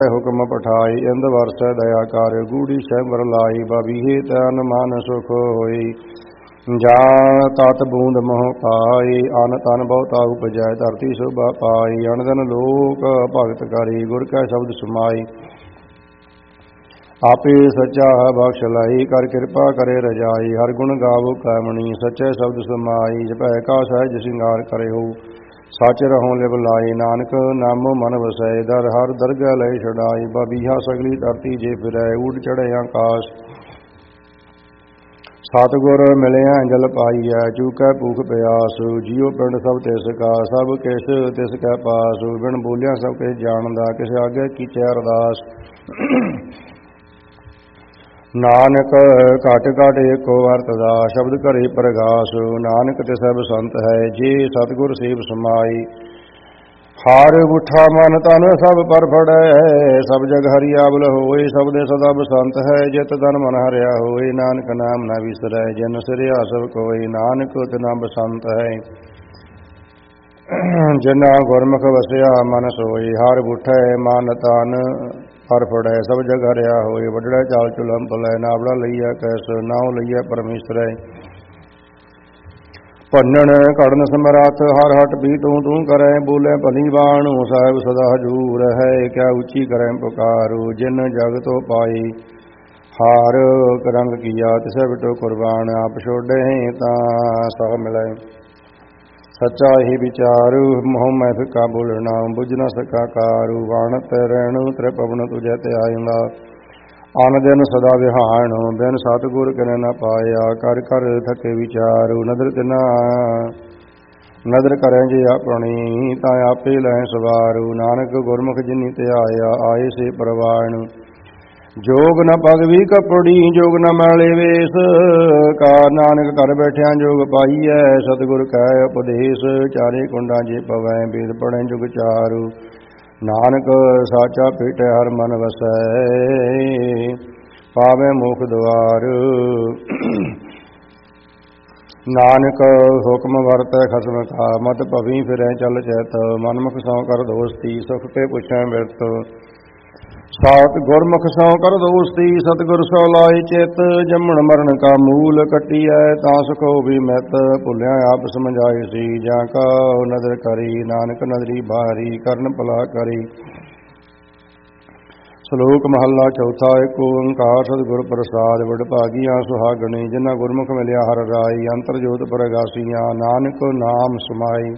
ਹੁਕਮ ਪਠਾਈ ਇੰਦ ਵਰਸੈ ਦਇਆ ਕਰ ਗੂੜੀ ਸਹਿਬਰ ਲਾਈ ਬਬੀਹੇ ਤਨ ਮਨ ਸੁਖ ਹੋਈ ਜਾ ਤਤ ਬੂੰਦ ਮੋਹ ਪਾਈ ਅਨ ਤਨ ਬਹੁਤਾ ਉਪਜੈ ਧਰਤੀ ਸ਼ੋਭਾ ਪਾਈ ਅਨ ਦਿਨ ਲੋਕ ਭਗਤ ਕਰੀ ਗੁਰ ਕੈ ਸ਼ਬਦ ਸੁਮਾਈ ਆਪੇ ਸੱਚਾ ਬਖਸ਼ ਲਾਈ ਕਰ ਕਿਰਪਾ ਕਰੇ ਰਜਾਈ ਹਰ ਗੁਣ ਗਾਵੋ ਕੈਮਣੀ ਸੱਚੇ ਸ਼ਬਦ ਸਮਾਈ ਜਪੈ ਕਾ ਸਹਿਜ ਸਿੰਗਾਰ ਕਰਿਓ ਸੱਚ ਰਹੋ ਲਿਵ ਲਾਈ ਨਾਨਕ ਨਾਮੋ ਮਨ ਵਸੈ ਦਰ ਹਰ ਦਰਗਹਿ ਲੈ ਛਡਾਈ ਬਬੀਹਾ ਸਗਲੀ ਧਰਤੀ ਜੇ ਫਿਰੈ ਊੜ ਚੜ੍ਹੇ ਆਕਾਸ਼ ਸਤਿਗੁਰ ਮਿਲਿਆ ਜਲ ਪਾਈਐ ਚੂਕੈ ਭੂਖ ਪਿਆਸ ਜੀਉ ਪਿੰਡ ਸਭ ਤਿਸ ਕਾ ਸਭ ਕਿਛ ਤਿਸ ਕੈ ਪਾਸ ਬਿਨ ਬੋਲਿਆ ਸਭ ਕਿਛ ਜਾਣਦਾ ਕਿਸ ਆਗੇ ਕੀਚੈ ਅਰਦਾਸ ਨਾਨਕ ਘਟ ਘਟ ਏਕੋ ਵਰਤਦਾ ਸ਼ਬਦ ਘਰੇ ਪ੍ਰਗਾਸ ਨਾਨਕ ਤੇ ਸਭ ਸੰਤ ਹੈ ਜੇ ਸਤਿਗੁਰ ਸੇਵ ਸਮਾਈ ਹਾਰ ਉਠਾ ਮਨ ਤਨ ਸਭ ਪਰ ਫੜੈ ਸਭ ਜਗ ਹਰਿਆਵਲ ਹੋਏ ਸਭ ਦੇ ਸਦਾ ਬਸੰਤ ਹੈ ਜਿਤ ਤਨ ਮਨ ਹਰਿਆ ਹੋਏ ਨਾਨਕ ਨਾਮ ਨਾ ਵਿਸਰੈ ਜਿਨ ਸਿਰਿਆ ਸਭ ਕੋਇ ਨਾਨਕ ਤਿਨਾ ਬਸੰਤ ਹੈ ਜਿਨਾ ਗੁਰਮੁਖ ਵਸਿਆ ਮਨ ਸੋਈ ਹਾਰ ਉਠੈ ਮਨ ਤਨ ਪਰ ਫੜੈ ਸਭ ਜਗ ਹਰਿਆ ਹੋਏ ਵੱਡੜਾ ਚਾਲ ਚੁਲੰਪ ਲੈ ਨਾਵੜਾ ਲਈਐ ਕੈਸ ਨਾਉ ਲਈਐ ਪਰਮੇਸ਼ਰੈ ਭੰਨਣ ਘੜਨ ਸਮਰਾਤ ਹਰ ਹਟ ਵੀ ਤੂੰ ਕਰੈ ਬੋਲੇ ਭਲੀ ਬਾਣੂ ਸਾਹਿਬ ਸਦਾ ਹਜੂਰ ਹੈ ਕਿਆ ਉੱਚੀ ਕਰੈ ਪੁਕਾਰੂ ਜਿਨ ਜਗ ਤੋ ਪਾਈ ਹਾਰ ਰੰਗ ਕੀਆ ਤਿਸੈ ਬਿਟੋ ਕੁਰਬਾਨ ਆਪ ਛੋੜੇ ਤਾਂ ਸਭ ਮਿਲੈ ਸੱਚਾ ਹੀ ਵਿਚਾਰੂ ਮੋਹ ਮੈਂ ਫਿੱਕਾ ਬੋਲਣਾ ਬੁਝ ਨਾ ਸਕਾ ਕਾਰੂ ਵਾਣਤ ਰਹਿਣੂ ਤ੍ਰਿਪਵਨ ਤੁਝੈ ਤੇ ਆਇਂਦਾ ਅਨ ਦਿਨ ਸਦਾ ਵਿਹਾਣ ਬਿਨ ਸਤਿਗੁਰ ਕਿਨੇ ਨਾ ਪਾਇਆ ਕਰ ਕਰ ਥਕੇ ਵਿਚਾਰੂ ਨਦਰ ਕਰੈ ਜੇ ਆਪਣੀ ਤਾਂ ਆਪੇ ਲੈ ਸਵਾਰੂ ਨਾਨਕ ਗੁਰਮੁਖ ਜਿਨੀ ਤੇ ਆਇਆ ਆਏ ਸੇ ਪ੍ਰਵਾਣ ਜੋਗ ਨ ਪਗਵੀ ਕਪੜੀ ਜੋਗ ਨ ਮੈਲੇ ਵੇਸ ਕਾ ਨਾਨਕ ਘਰ ਬੈਠਿਆਂ ਜੋਗ ਪਾਈਐ ਸਤਿਗੁਰ ਕੈ ਉਪਦੇਸ਼ ਚਾਰੇ ਕੁੰਡਾਂ ਜੇ ਪਵੈ ਬੇਦ ਪੜੈ ਜੁਗ ਚਾਰੂ ਨਾਨਕ ਸਾਚਾ ਭੇਟੈ ਹਰ ਮਨ ਵਸੈ ਪਾਵੈ ਮੁਖ ਦੁਆਰ ਨਾਨਕ ਹੁਕਮ ਵਰਤੈ ਖਸਮ ਕਾ ਮਤ ਭਵੀ ਫਿਰੈ ਚਲ ਚੈਤ ਮਨਮੁਖ ਸੌ ਕਰ ਦੋਸਤੀ ਸੁਖ ਕੇ ਪੁੱਛੈ ਬਿਰਤ ਸਾਤ ਗੁਰਮੁਖ ਸੌ ਕਰ ਦੋਸਤੀ ਸਤਿਗੁਰ ਸੋ ਲਾਏ ਚਿਤ ਜੰਮਣ ਮਰਨ ਕਾ ਮੂਲ ਕੱਟੀਐ ਤਾਂ ਸੁਖੋ ਵੀ ਮਿਤ ਭੁੱਲਿਆ ਆਪ ਸਮਝਾਏ ਸੀ ਜਾਂ ਕਾ ਨਦਰ ਕਰੀ ਨਾਨਕ ਨਦਰੀ ਬਾਹਰੀ ਕਰਨ ਭਲਾ ਕਰੀ ਸ਼ਲੋਕ ਮਹੱਲਾ ਚੌਥਾ ਏਕ ਓੰਕਾਰ ਸਤਿਗੁਰ ਪ੍ਰਸਾਦਿ ਵਡ ਭਾਗੀਆਂ ਸੁਹਾਗਣੇ ਜਿਨ੍ਹਾਂ ਗੁਰਮੁਖ ਮਿਲਿਆ ਹਰਿ ਰਾਈ ਅੰਤਰ ਜੋਤ ਪ੍ਰਗਾਸੀਆਂ ਨਾਨਕ ਨਾਮ ਸਮਾਈ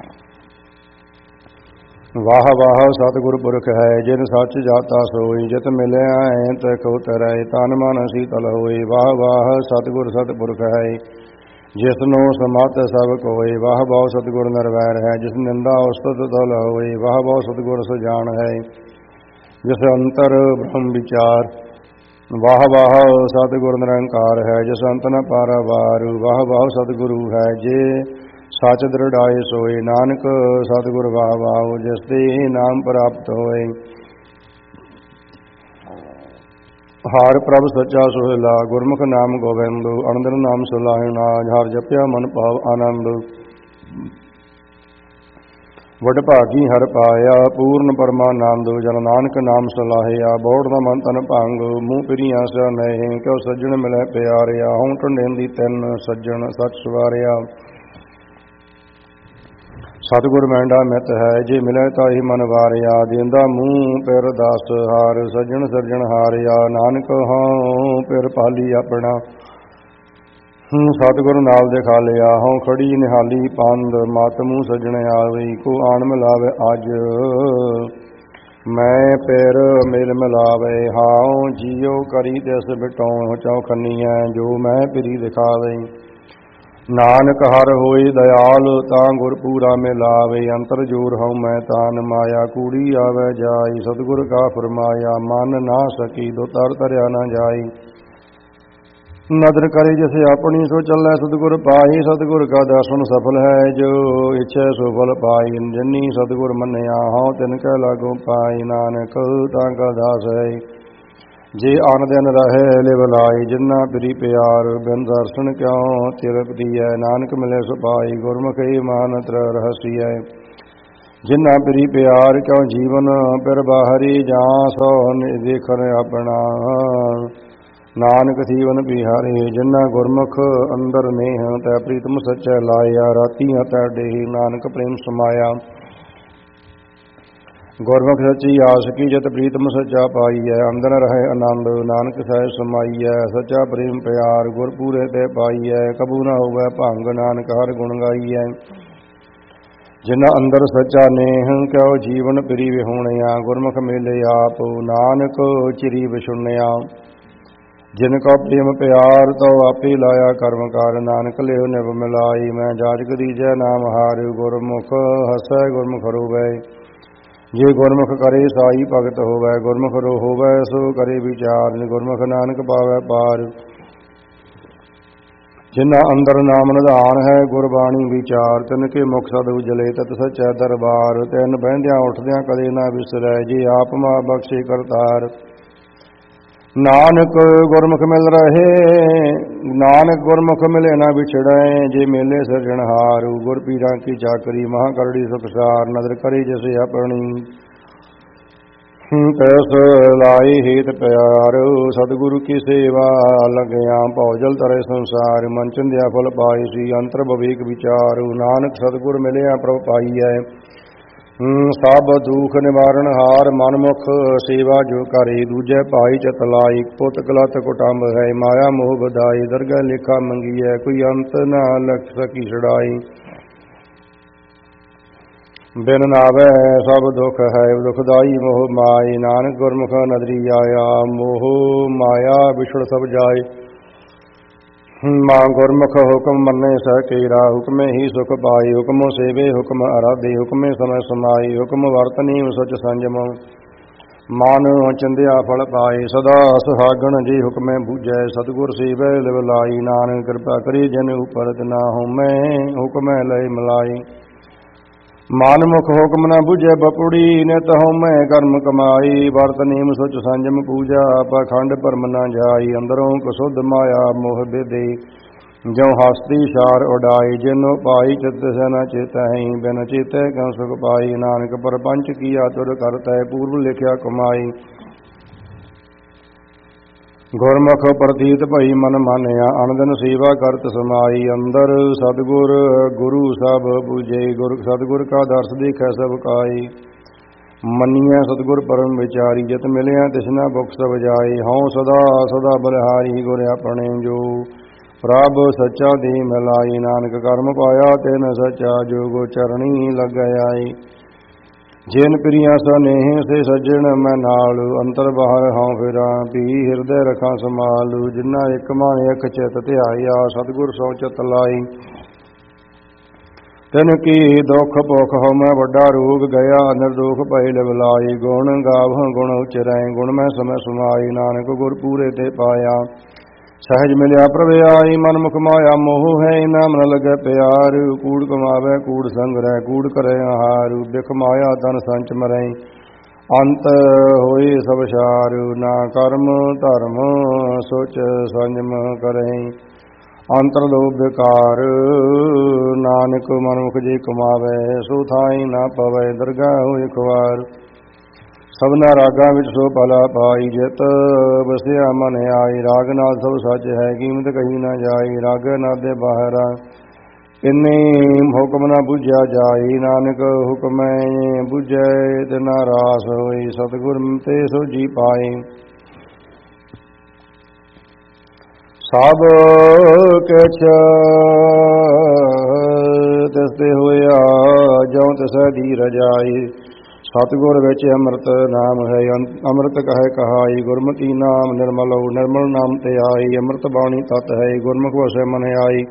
ਵਾਹ ਵਾਹ ਸਤਿਗੁਰ ਪੁਰਖ ਹੈ ਜਿਨ ਸੱਚ ਜਾਤਾ ਸੋਈ ਜਿਤ ਮਿਲਿਆ ਐਂਤ ਕੋ ਤਰੈ ਤਨ ਮਨ ਸੀਤਲ ਹੋਈ ਵਾਹ ਵਾਹ ਸਤਿਗੁਰ ਸਤਿਪੁਰਖ ਹੈ ਜਿਸਨੂੰ ਸਮਤ ਸਭ ਕੋਇ ਵਾਹ ਵਾਹ ਸਤਿਗੁਰ ਨਿਰਵੈਰ ਹੈ ਜਿਸ ਨਿੰਦਾ ਉਸਤਤ ਦਲ ਹੋਈ ਵਾਹ ਵਾਹ ਸਤਿਗੁਰ ਸੁਜਾਨ ਹੈ ਜਿਸ ਅੰਤਰ ਬ੍ਰਹਮ ਵਿਚਾਰ ਵਾਹ ਵਾਹ ਸਤਿਗੁਰ ਨਿਰੰਕਾਰ ਹੈ ਜਿਸ ਅੰਤ ਨ ਪਾਰਾਵਾਰ ਵਾਹ ਵਾਹ ਸਤਿਗੁਰੂ ਹੈ ਜੇ ਸੱਚ ਦ੍ਰਿੜਾਏ ਸੋਏ ਨਾਨਕ ਸਤਿਗੁਰ ਵਾਹ ਵਾਹ ਜਿਸ ਦੇ ਨਾਮ ਪ੍ਰਾਪਤ ਹੋਏ ਹਰ ਪ੍ਰਭ ਸੱਚਾ ਸੁਹੇਲਾ ਗੁਰਮੁਖ ਨਾਮ ਗੋਬਿੰਦ ਅਨੰਦਨ ਨਾਮ ਸੁਲਾਹਿਣਾ ਹਰ ਜਪਿਆ ਮਨ ਭਾਵ ਆਨੰਦ ਵਡ ਭਾਗੀ ਹਰ ਪਾਇਆ ਪੂਰਨ ਪਰਮਾਨੰਦ ਜਨ ਨਾਨਕ ਨਾਮ ਸਲਾਹਿਆ ਬੋੜ ਦਾ ਮਨ ਤਨ ਭੰਗ ਮੂੰਹ ਪਿਰੀਆਂ ਸਾ ਨਹੀਂ ਕਿਉ ਸੱਜਣ ਮਿਲੇ ਪਿਆਰਿਆ ਹਉ ਟੰਡੇਂਦੀ ਤਿੰਨ ਸੱਜਣ ਸੱਚ ਸਵਾਰਿਆ ਸਤਿਗੁਰ ਮੈਂਡਾ ਮਿਤ ਹੈ ਜੇ ਮਿਲੇ ਤਾਂ ਹੀ ਮਨ ਵਾਰਿਆ ਦੇਂਦਾ ਮੂੰਹ ਪਿਰ ਦਸ ਹਾਰ ਸੱਜਣ ਸਰਜਣ ਹਾਰਿਆ ਨਾਨਕ ਹਉ ਪਿਰ ਪਾਲੀ ਆਪਣਾ ਸਤਿਗੁਰ ਨਾਲ ਦਿਖਾ ਲਿਆ ਹਉ ਖੜੀ ਨਿਹਾਲੀ ਪੰਦ ਮਤ ਮੂੰਹ ਸੱਜਣ ਆਵੇ ਕੋ ਆਣ ਮਿਲਾਵੇ ਅੱਜ ਮੈਂ ਪਿਰ ਮਿਲ ਮਿਲਾਵੇ ਹਾਉ ਜੀਉ ਕਰੀ ਤਿਸ ਬਿਟੋਂ ਚੌਖੰਨੀਐ ਜੋ ਮੈਂ ਪਿਰੀ ਦਿਖਾਵੇ ਨਾਨਕ ਹਰ ਹੋਏ ਦਇਆਲ ਤਾਂ ਗੁਰ ਪੂਰਾ ਮਿਲਾਵੇ ਅੰਤਰ ਜੋਰ ਹਉ ਮੈਂ ਤਾਨ ਮਾਇਆ ਕੂੜੀ ਆਵੇ ਜਾਈ ਸਤਿਗੁਰ ਕਾ ਫਰਮਾਇਆ ਮਨ ਨਾ ਸਕੀ ਦੋ ਤਰ ਤਰਿਆ ਨਾ ਜਾਈ ਨਦਰ ਕਰੇ ਜਿਸ ਆਪਣੀ ਸੋ ਚੱਲੈ ਸਤਿਗੁਰ ਪਾਈ ਸਤਿਗੁਰ ਕਾ ਦਰਸ਼ਨ ਸਫਲ ਹੈ ਜੋ ਇੱਛੈ ਸੋ ਫਲ ਪਾਈ ਜਨੀ ਸਤਿਗੁਰ ਮੰਨਿਆ ਹਉ ਤਿਨ ਕੈ ਲਾਗੂ ਪਾਈ ਨਾਨਕ ਤਾਂ ਕਾ ਦਾਸ ਹੈ ਜੇ ਆਨ ਦਿਨ ਰਹੇ ਲਿਵ ਲਾਈ ਜਿੰਨਾ ਪਿਰੀ ਪਿਆਰ ਬਿਨ ਦਰਸ਼ਨ ਕਿਉ ਤਿਰਪਦੀਐ ਨਾਨਕ ਮਿਲੇ ਸੁਪਾਈ ਗੁਰਮੁਖੀ ਮਾਨਤਰ ਰਹਸੀਐ ਜਿਨ੍ਹਾਂ ਪਿਰੀ ਪਿਆਰ ਕਿਉ ਜੀਵਨ ਪਿਰ ਬਾਹਰੀ ਜਾਂ ਸੋ ਦੇਖਣ ਆਪਣਾ। ਨਾਨਕ ਥੀਵਨ ਬਿਹਾਰੇ ਜਿਨ੍ਹਾਂ ਗੁਰਮੁਖ ਅੰਦਰ ਨੇਹ ਤੈ ਪ੍ਰੀਤਮ ਸੱਚੈ ਲਾਇਆ। ਰਾਤੀਆਂ ਤੈ ਡੇਹ ਨਾਨਕ ਪ੍ਰੇਮ ਸਮਾਇਆ। ਗੁਰਮੁਖ ਸੱਚੀ ਆਸਕੀ ਜਤ ਪ੍ਰੀਤਮ ਸੱਚਾ ਪਾਈਐ। ਅੰਦਰ ਰਹੇ ਆਨੰਦ ਨਾਨਕ ਸਹਿ ਸਮਾਈਐ। ਸੱਚਾ ਪ੍ਰੇਮ ਪਿਆਰ ਗੁਰ ਪੂਰੇ ਤੇ ਪਾਈਐ। ਕਬੂ ਨਾ ਹੋਵੈ ਭੰਗ ਨਾਨਕ ਹਰ ਗੁਣ ਗਾਈਐ। ਜਿਨ੍ਹਾਂ ਅੰਦਰ ਸੱਚਾ ਨੇਹ ਕਿਉ ਜੀਵਨ ਪਿਰੀ ਵਿਹੂਣਿਆ। ਗੁਰਮੁਖ ਮੇਲੇ ਆਪ ਨਾਨਕ ਚਿਰੀ ਵਿਛੁਣਿਆ। ਜਿਨ ਕੋ ਪ੍ਰੇਮ ਪਿਆਰ ਤਉ ਆਪੇ ਲਾਇਆ ਕਰਮ ਕਾਰ। ਨਾਨਕ ਲਿਓ ਨਿਭ ਮਿਲਾਈ ਮੈਂ ਜਾਜਕ ਦੀਜੈ ਨਾਮ ਹਾਰਿ। ਗੁਰਮੁਖ ਹਸੈ ਗੁਰਮੁਖ ਰੋਵੈ ਜੇ ਗੁਰਮੁਖ ਕਰੇ ਸਾਈ ਭਗਤ ਹੋਵੈ। ਗੁਰਮੁਖ ਰੋ ਹੋਵੈ ਸੋ ਕਰੇ ਵਿਚਾਰ। ਗੁਰਮੁਖ ਨਾਨਕ ਪਾਵੈ ਪਾਰ। ਜਿਨ੍ਹਾਂ ਅੰਦਰ ਨਾਮ ਨਿਧਾਨ ਹੈ ਗੁਰਬਾਣੀ ਵਿਚਾਰ। ਤਿਨ ਕੇ ਮੁਖ ਸਦ ਉਜਲੇ ਤਤ ਸਚੈ ਦਰਬਾਰ। ਤਿਨ ਬਹਿੰਦਿਆਂ ਉੱਠਦਿਆਂ ਕਦੇ ਨਾ ਵਿਸਰੈ ਜੇ ਆਪ ਮਾ ਬਖਸ਼ੇ ਕਰਤਾਰ। ਨਾਨਕ ਗੁਰਮੁਖ ਮਿਲ ਰਹੇ ਨਾਨਕ ਗੁਰਮੁਖ ਮਿਲੇ ਨਾ ਵਿਛੜੈ। ਜੇ ਮੇਲੇ ਸਿਰਜਣਹਾਰੂ ਗੁਰ ਪੀਰਾਂ ਕੀ ਚਾਕਰੀ। ਮਹਾਂ ਕਰੜੀ ਸੁਖਸਾਰ ਨਦਰ ਕਰੀ ਜਿਸ ਆਪਣੀ। ਤੈਸ ਲਾਈ ਹੇਤ ਪਿਆਰ ਸਤਿਗੁਰੂ ਕੀ ਸੇਵਾ ਲਗਿਆ। ਭਉਜਲ ਤਰੇ ਸੰਸਾਰ ਮਨ ਚੰਦਿਆ ਫਲ ਪਾਈ ਸੀ। ਅੰਤਰ ਬਵੇਕ ਵਿਚਾਰ ਨਾਨਕ ਸਤਿਗੁਰ ਮਿਲਿਆ ਪ੍ਰਭ ਪਾਈਐ। ਸਭ ਦੁਖ ਨਿਵਾਰਨ ਹਾਰ ਮਨਮੁਖ ਸੇਵਾ ਜੋ ਕਰੇ। ਦੂਜੇ ਭਾਈ ਚਤ ਲਾਈ ਪੁੱਤ ਕਲਤ ਕੁਟੰਬ ਹੈ। ਮਾਇਆ ਮੋਹ ਵਧਾਈ ਦਰਗਹਿ ਲੇਖਾ ਮੰਗੀਐ। ਕੋਈ ਅੰਤ ਨਾ ਲਖ ਸਕੀ ਛੁਡਾਈ। ਬਿਨ ਨਾਵੈ ਸਭ ਦੁਖ ਹੈ ਦੁਖਦਾਈ ਮੋਹ ਮਾਈ। ਨਾਨਕ ਗੁਰਮੁਖ ਨਦਰੀ ਆਇਆ ਮੋਹ ਮਾਇਆ ਵਿਛੜ ਸਭ ਜਾਏ। ਮਾਂ ਗੁਰਮੁਖ ਹੁਕਮ ਮੰਨੇ ਸਹਿ ਕੇਰਾ। ਹੁਕਮੇ ਹੀ ਸੁਖ ਪਾਈ ਹੁਕਮੋ ਸੇਵੇ ਹੁਕਮ ਅਰਾਧੇ। ਹੁਕਮੇ ਸਮੈ ਸਮਾਈ ਹੁਕਮ ਵਰਤਨੀ ਸਚ ਸੰਜਮ। ਮਨ ਚੰਦਿਆ ਫਲ ਪਾਏ ਸਦਾ ਸੁਹਾਗਣ ਜੀ ਹੁਕਮੇ ਬੂਝੈ। ਸਤਿਗੁਰ ਸੇਵੈ ਲਿਵ ਲਾਈ। ਨਾਨਕ ਕਿਰਪਾ ਕਰੀ ਜਨ ਉਪਰ ਨਾ ਹੋਮੈ ਹੁਕਮੈ ਲੈ ਮਲਾਈ। ਮਨ ਮੁਖ ਹੁਕਮ ਨਾ ਬੁਝੈ ਬਪੁੜੀ। ਨਿਤ ਹਉਮੈ ਕਰਮ ਕਮਾਈ। ਵਰਤ ਨੇਮ ਸੁਚ ਸੰਜਮ ਪੂਜਾ। ਪਾਖੰਡ ਭਰਮ ਨਾ ਜਾਈ। ਅੰਦਰੋਂ ਕਸੁਧ ਮਾਇਆ ਮੋਹ ਬੇਦੇ। ਜੋ ਹਸਤੀ ਸਾਰ ਉਡਾਈ। ਜਿਨੋ ਪਾਈ ਚਿਤ ਸੇ ਨ ਚੇਤਹਿ। ਬਿਨ ਚੇਤੈ ਕਿਉ ਸੁਖ ਪਾਈ। ਨਾਨਕ ਪਰਪੰਚ ਕੀਆ ਤੁਰ ਕਰਤੈ। ਪੂਰਬ ਲਿਖਿਆ ਕਮਾਈ। ਗੁਰਮੁਖ ਪ੍ਰਤੀਤ ਭਈ ਮਨ ਮਾਨਿਆ। ਅਨੰਦਨ ਸੇਵਾ ਕਰਤ ਸਮਾਈ। ਅੰਦਰ ਸਤਿਗੁਰ ਗੁਰੂ ਸਭ ਬੁਝੇ। ਗੁਰ ਸਤਿਗੁਰ ਕਾ ਦਰਸ ਦੇਖੈ ਸਭ ਕਾਈ। ਮੰਨੀਐ ਸਤਿਗੁਰ ਪਰਮ ਵਿਚਾਰੀ। ਜਿਤ ਮਿਲਿਆ ਤਿਸਨਾ ਬੁਖ ਸਭ ਜਾਈ। ਹਉ ਸਦਾ ਸਦਾ ਬਲਿਹਾਰੀ ਗੁਰ ਆਪਣੇ। ਜੋ ਪ੍ਰਭ ਸੱਚਾ ਦੀ ਮਿਲਾਈ। ਨਾਨਕ ਕਰਮ ਪਾਇਆ ਤਿਨ ਸੱਚਾ। ਜੋ ਗੋ ਚਰਣੀ ਲੱਗੈ ਆਈ। ਜਿਨ ਪ੍ਰਿਆ ਸਨੇਹ ਸੇ ਸੱਜਣ ਮੈਂ ਨਾਲ। ਅੰਤਰ ਬਾਹਰ ਹਉ ਫਿਰਾਂ ਪੀ ਹਿਰਦੈ ਰਖਾਂ ਸੰਭਾਲੂ। ਜਿਨ੍ਹਾਂ ਇੱਕ ਮਨ ਇੱਕ ਚਿਤ ਧਿਆਇਆ। ਸਤਿਗੁਰ ਸੋ ਚਿਤ ਲਾਈ। ਤਿਨ ਕੀ ਦੁਖ ਭੁਖ ਹਉਮੈ ਵੱਡਾ ਰੋਗ ਗਿਆ। ਨਿਰਦੋਖ ਭਏ ਲਿਵ ਲਾਈ। ਗੁਣ ਗਾਵਹੁ ਗੁਣ ਉਚਰੈ ਗੁਣ ਮੈਂ ਸਮੈ ਸਮਾਈ। ਨਾਨਕ ਗੁਰ ਪੂਰੇ ਤੇ ਪਾਇਆ। ਸਹਿਜ ਮਿਲਿਆ ਪ੍ਰਭ ਆਈ। ਮਨ ਮੁਖ ਮਾਇਆ ਮੋਹ ਹੈ ਨਾਮ ਨ ਲਗੈ ਪਿਆਰ। ਕੂੜ ਕਮਾਵੈ ਕੂੜ ਸੰਗਰੈ ਕੂੜ ਕਰੈ ਆਹਾਰ। ਬਿਖ ਮਾਇਆ ਤਨ ਸੰਚ ਮਰੈ ਅੰਤ ਹੋਏ ਸਭ ਸਾਰ। ਨਾ ਕਰਮ ਧਰਮ ਸੋਚ ਸੰਜਮ ਕਰੈ ਅੰਤਰ ਲੋਭ ਵਿਕਾਰ। ਨਾਨਕ ਮਨ ਮੁਖ ਜੇ ਕਮਾਵੈ ਸੋ ਥਾਈ ਨਾ ਪਵੈ। ਦਰਗਾਹ ਹੋਏ ਖੁਆਰ ਸਭਨਾ ਰਾਗਾਂ ਵਿੱਚ ਸੋ ਭਲਾ ਪਾਈ। ਜਿਤ ਵਸਿਆ ਮਨ ਆਈ। ਰਾਗ ਨਾਲ ਸਭ ਸੱਚ ਹੈ ਕੀਮਤ ਕਹੀ ਨਾ ਜਾਈ। ਰਾਗ ਨਾਦੇ ਬਾਹਰਾ ਇੰਨੇ ਹੁਕਮ ਨਾ ਬੁਝਿਆ ਜਾਈ। ਨਾਨਕ ਹੁਕਮੈ ਬੁਝੈ ਤਿਨਾ ਰਾਸ ਹੋਈ। ਸਤਿਗੁਰ ਤੇ ਸੋ ਜੀ ਪਾਏ। ਸਭ ਕਿਛ ਤਿਸ ਤੇ ਹੋਇਆ ਜਿਉ ਤਿਸੈ ਦੀ ਰਜਾਈ। ਸਤਿਗੁਰ ਵਿੱਚ ਅੰਮ੍ਰਿਤ ਨਾਮ ਹੈ ਅੰਮ੍ਰਿਤ ਕਹੈ ਕਹਾਈ। ਗੁਰਮਤਿ ਨਾਮ ਨਿਰਮਲੁ ਨਿਰਮਲ ਨਾਮ ਤੇ ਆਈ। ਅੰਮ੍ਰਿਤ ਬਾਣੀ ਤਤ ਹੈ ਗੁਰਮੁਖ ਵਸੈ ਮਨ ਆਈ।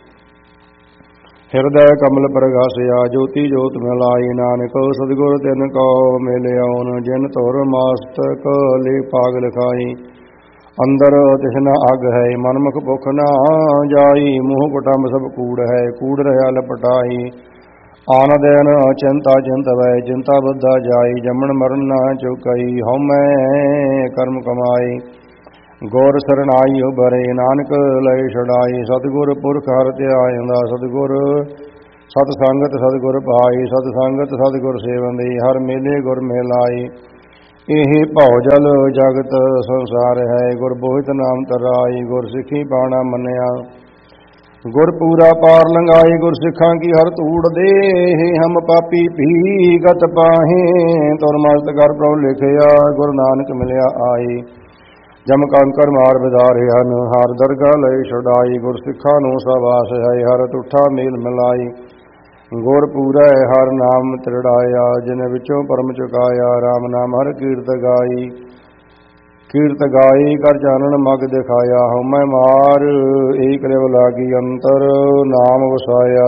ਹਿਰਦੈ ਕਮਲ ਪ੍ਰਗਾਸਿਆ ਜੋਤੀ ਜੋਤ ਮਿਲਾਈ। ਨਾਨਕ ਸਤਿਗੁਰ ਤਿਨ ਕੋ ਮਿਲਿਆਉਨ। ਜਿਨ ਧੁਰ ਮਾਸਤਕ ਲੇ ਪਾਗ ਲਿਖਾਈ। ਅੰਦਰ ਤਿਸਨਾ ਅਗ ਹੈ ਮਨਮੁਖ ਭੁਖ ਨਾ ਜਾਈ। ਮੂੰਹ ਕੁਟੰਬ ਸਭ ਕੂੜ ਹੈ ਕੂੜ ਰਹਾ ਲਪਟਾਈ। ਆਨ ਦੇਨ ਚਿੰਤਾ ਚਿੰਤਵੈ ਚਿੰਤਾ ਬੁੱਧਾ ਜਾਈ। ਜੰਮਣ ਮਰਨ ਨਾ ਚੁਕਈ ਹਉਮੈ ਕਰਮ ਕਮਾਈ। ਗੁਰ ਸਰਣਾਈ ਉਬਰੇ ਨਾਨਕ ਲੈ ਛੁਡਾਈ। ਸਤਿਗੁਰ ਪੁਰਖ ਹਰਿ ਧਿਆਇਂਦਾ। ਸਤਿਗੁਰ ਸਤ ਸੰਗਤ ਸਤਿਗੁਰ ਭਾਈ, ਸਤ ਸੰਗਤ ਸਤਿਗੁਰ ਸੇਵੰਦੀ, ਹਰ ਮੇਲੇ ਗੁਰ ਮਿਲਾਈ। ਇਹ ਭਉ ਜਲ ਜਗਤ ਸੰਸਾਰ ਹੈ, ਗੁਰ ਬੋਹਿਤ ਨਾਮ ਤਰਾਈ, ਗੁਰ ਸਿੱਖੀ ਪਾਣਾ ਮੰਨਿਆ। ਗੁਰ ਪੂਰਾ ਪਾਰ ਲੰਘਾਈ, ਗੁਰ ਸਿੱਖਾਂ ਕੀ ਹਰ ਧੂੜ ਦੇ, ਹਮ ਪਾਪੀ ਭੀਗਤ ਪਾਹੇ, ਤੁਰ ਮਸਤ ਕਰ ਪ੍ਰਭੁ ਲਿਖਿਆ, ਗੁਰ ਨਾਨਕ ਮਿਲਿਆ ਆਈ। ਜਮ ਕੰਕਰ ਮਾਰ ਵਿਦਾਰੇ ਹਨ, ਹਰ ਦਰਗਾਹ ਲਈ ਛੁਡਾਈ, ਗੁਰ ਸਿੱਖਾਂ ਨੂੰ ਸਵਾਸ ਹੈ, ਹਰ ਤੁਠਾ ਮੇਲ ਮਿਲਾਈ। ਗੁਰ ਪੂਰਾ ਹਰ ਨਾਮ ਤ੍ਰਿੜਾਇਆ, ਜਿਨ ਵਿੱਚੋਂ ਪਰਮ ਚੁਕਾਇਆ, ਰਾਮ ਨਾਮ ਹਰ ਕੀਰਤ ਗਾਈ। ਕੀਰਤ ਗਾਈ ਕਰ ਚਾਨਣ ਮਗ ਦਿਖਾਇਆ, ਹਉਮੈ ਮਾਰ ਏਕ ਲਿਵ ਲਾਗੀ, ਅੰਤਰ ਨਾਮ ਵਸਾਇਆ।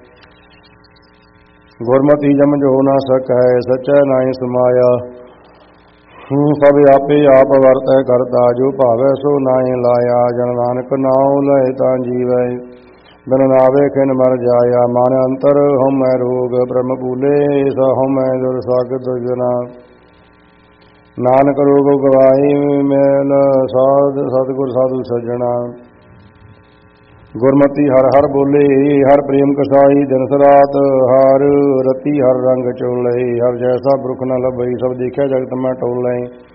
ਗੁਰਮਤਿ ਜਮ ਜੋ ਨਾ ਸਕੈ, ਸਚੈ ਨਾਹੀ ਸਮਾਇਆ। ਸਭ ਆਪੇ ਆਪ ਵਰਤੈ ਕਰਤਾ, ਜੋ ਭਾਵੈ ਸੋ ਨਾਹੀ ਲਾਇਆ। ਜਨ ਨਾਨਕ ਨਾਉ ਲਏ ਤਾਂ ਜੀਵੈ, ਬਿਨ ਨਾਵੇ ਖਿਨ ਮਰ ਜਾਇਆ। ਮਨ ਅੰਤਰ ਹਉਮੈ ਰੋਗ, ਬ੍ਰਹਮ ਭੂਲੇ ਸਾ ਹਉਮੈ ਦੁਰ ਸਾਗਤ ਦੁਜਨਾ। ਨਾਨਕ ਰੋਗ ਗਵਾਈ ਮੈਲ, ਸਾਧ ਸਤਿਗੁਰ ਸਾਧੂ ਸੱਜਣਾ। ਗੁਰਮਤਿ ਹਰ ਹਰ ਬੋਲੇ, ਹਰ ਪ੍ਰੇਮ ਕਸਾਈ, ਦਿਨ ਰਾਤ ਹਰ ਰਤੀ ਹਰ ਰੰਗ ਚੋਲੇ। ਹਰ ਜੈਸਾ ਬੁਰਖ ਨ ਲੱਭਈ, ਸਭ ਦੇਖਿਆ ਜਗਤ ਮੈਂ ਟੋਲੇ।